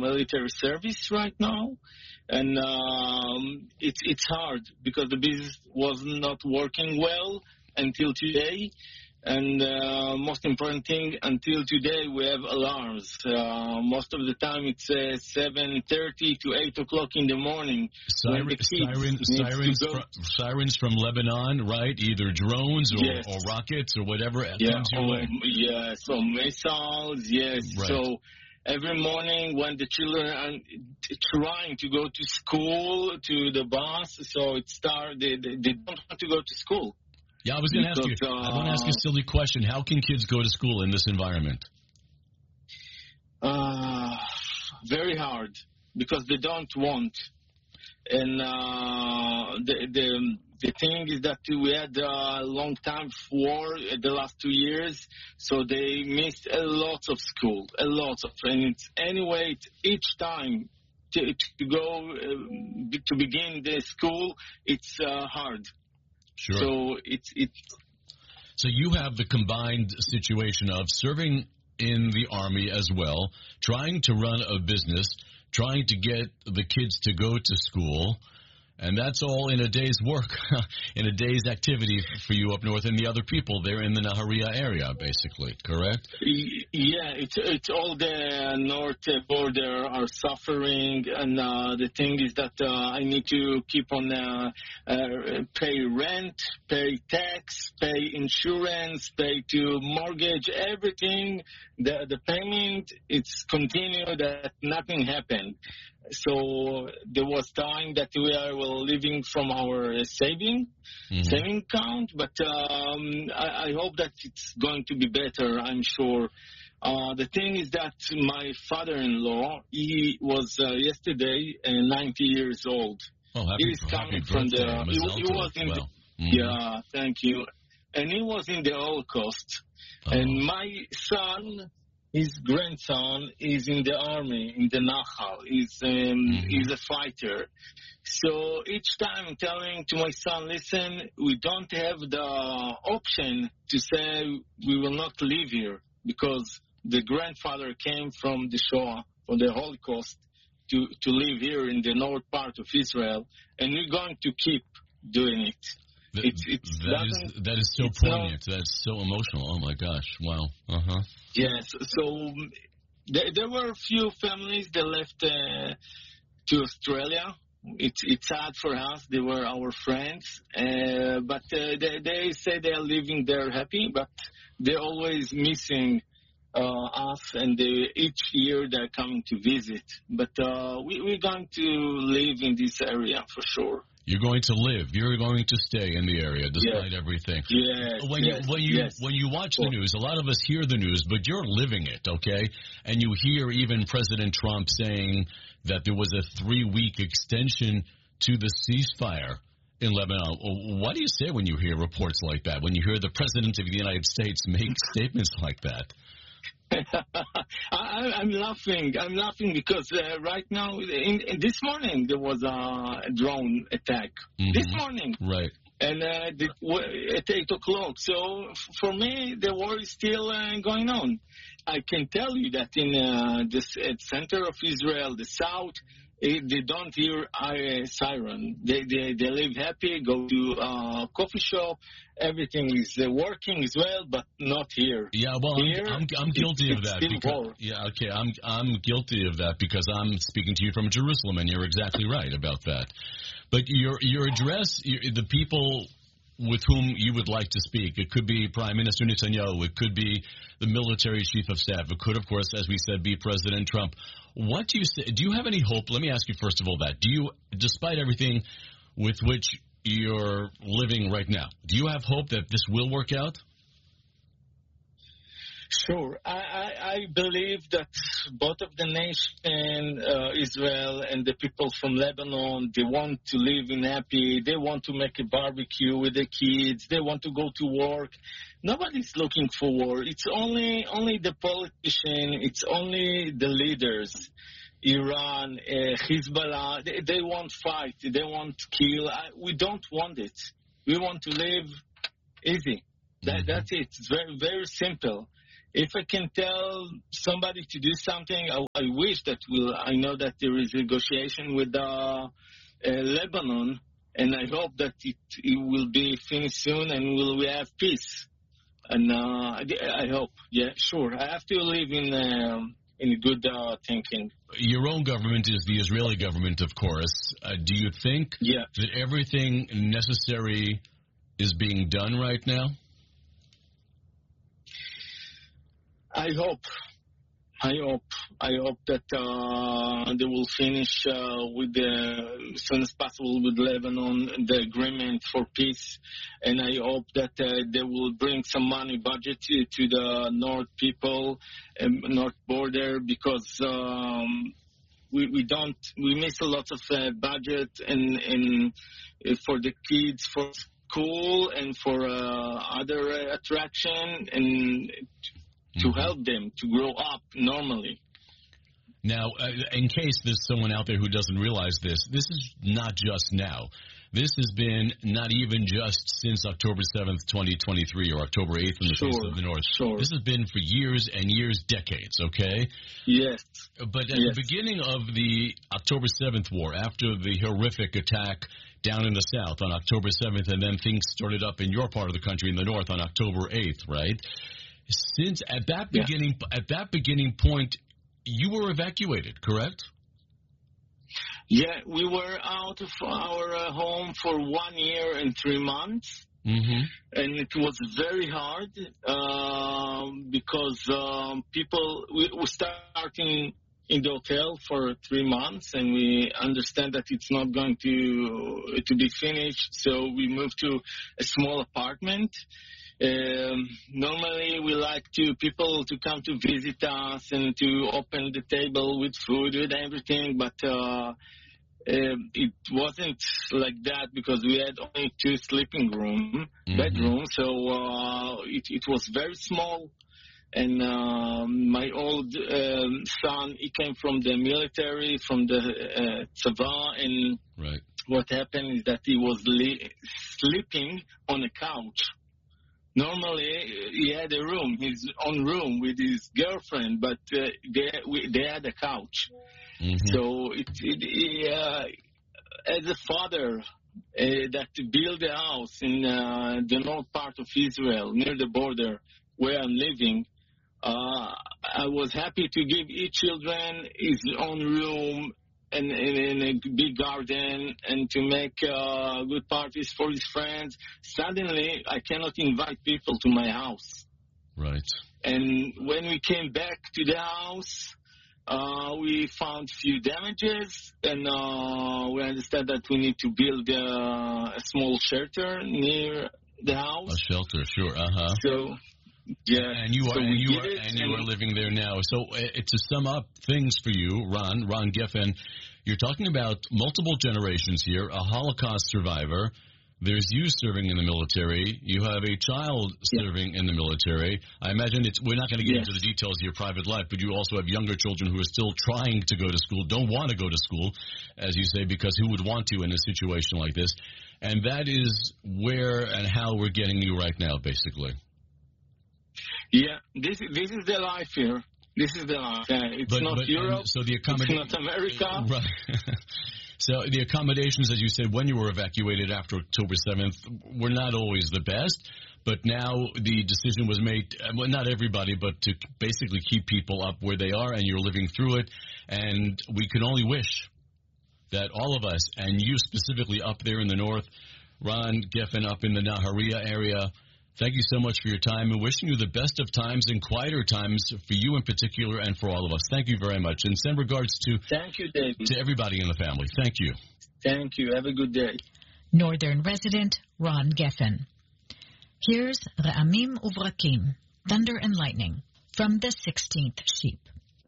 military service right now. And it's hard because the business was not working well until today. And most important thing, until today we have alarms. Most of the time it's 7:30 to 8 o'clock in the morning. Sirens from Lebanon, right? Either drones or rockets or whatever comes your way. Yeah, so missiles, yes. Right. So every morning when the children are trying to go to school, to the bus, so they don't want to go to school. Yeah, I was going to ask you. I want to ask you a silly question. How can kids go to school in this environment? Very hard because they don't want. And the thing is that we had a long time war the last 2 years, so they missed a lot of school, and it's anyway each time to go to begin the school, it's hard. Sure. So it's. So you have the combined situation of serving in the Army as well, trying to run a business, trying to get the kids to go to school, and that's all in a day's work, in a day's activity for you up north and the other people there in the Nahariya area, basically, correct? Yeah, it's all the north border are suffering, and the thing is that I need to keep on pay rent, pay tax, pay insurance, pay to mortgage, everything. The payment, it's continued that nothing happened. So there was time that we were living from our saving account, but I hope that it's going to be better, I'm sure. The thing is that my father-in-law, he was yesterday 90 years old. Oh, happy birthday. Yeah, thank you. And he was in the Holocaust. Oh. And my son, his grandson, is in the army, in the Nahal. He's a fighter. So each time I'm telling to my son, listen, we don't have the option to say we will not live here because the grandfather came from the Shoah, from the Holocaust, to live here in the north part of Israel, and we're going to keep doing it. That is so poignant. That's so emotional. Oh, my gosh. Wow. Uh-huh. Yes. So there were a few families that left to Australia. It's sad for us. They were our friends. But they say they are living there happy, but they're always missing us, and each year they're coming to visit. But we're going to live in this area for sure. You're going to live. You're going to stay in the area despite everything. Yes. When you watch the news, a lot of us hear the news, but you're living it, okay? And you hear even President Trump saying that there was a 3-week extension to the ceasefire in Lebanon. What do you say when you hear reports like that? When you hear the President of the United States make statements like that? I'm laughing. I'm laughing because right now, this morning, there was a drone attack. This morning. Right. And at 8 o'clock. So for me, the war is still going on. I can tell you that in the center of Israel, the south, they don't hear a siren. They live happy, go to a coffee shop. Everything is working as well, but not here. Yeah, well, here, I'm guilty of that. I'm guilty of that because I'm speaking to you from Jerusalem, and you're exactly right about that. But your address, the people with whom you would like to speak, it could be Prime Minister Netanyahu, it could be the military chief of staff, it could, of course, as we said, be President Trump. What do you say? Do you have any hope? Let me ask you first of all that. Do you, despite everything with which you're living right now, do you have hope that this will work out? Sure. I believe that both of the nation, Israel and the people from Lebanon, they want to live in happy. They want to make a barbecue with the kids. They want to go to work. Nobody's looking for war. It's only the politician. It's only the leaders. Iran, Hezbollah, they want fight. They want kill. We don't want it. We want to live easy. That's it. It's very, very simple. if I can tell somebody to do something, I wish that I know that there is negotiation with Lebanon, and I hope that it will be finished soon and we have peace. And I hope, yeah, sure. I have to live in good thinking. Your own government is the Israeli government, of course. Do you think that everything necessary is being done right now? I hope that they will finish as soon as possible with Lebanon the agreement for peace, and I hope that they will bring some money budget to the north people, north border, because we miss a lot of budget and for the kids for school and for other attraction and to help them to grow up normally. Now, in case there's someone out there who doesn't realize this is not just now. This has been not even just since October 7th, 2023, or October 8th in the face of the North. Sure. This has been for years and years, decades, okay? Yes. But at the beginning of the October 7th war, after the horrific attack down in the south on October 7th, and then things started up in your part of the country in the north on October 8th, right? Since at that beginning point, you were evacuated, correct? Yeah, we were out of our home for 1 year and 3 months, and it was very hard because we starting in the hotel for 3 months, and we understand that it's not going to be finished, so we moved to a small apartment. Normally we like people to come to visit us and to open the table with food, with everything, but it wasn't like that because we had only 2 sleeping bedrooms, so it was very small. And my old son, he came from the military, from the Tzava, and what happened is that he was sleeping on a couch. Normally, he had a room, his own room with his girlfriend, but they had a couch. So as a father that built a house in the north part of Israel, near the border where I'm living, I was happy to give each children his own room and in a big garden and to make good parties for his friends. Suddenly, I cannot invite people to my house. Right. And when we came back to the house, we found few damages, and we understand that we need to build a small shelter near the house. A shelter, sure. So. Yeah, and you are living there now. So to sum up things for you, Ron Geffen, you're talking about multiple generations here, a Holocaust survivor. There's you serving in the military. You have a child serving in the military. I imagine we're not going to get into the details of your private life, but you also have younger children who are still trying to go to school, don't want to go to school, as you say, because who would want to in a situation like this? And that is where and how we're getting you right now, basically. Yeah, this is the life here. This is the life. It's not Europe. So it's not America. Right. So the accommodations, as you said, when you were evacuated after October 7th, were not always the best. But now the decision was made, well, not everybody, but to basically keep people up where they are, and you're living through it. And we can only wish that all of us, and you specifically up there in the north, Ron Geffen up in the Nahariya area, thank you so much for your time, and wishing you the best of times and quieter times for you in particular and for all of us. Thank you very much. And send regards to everybody in the family. Thank you. Thank you. Have a good day. Northern resident Ron Geffen. Here's Re'amim Uvrakim, Thunder and Lightning, from the 16th Sheep.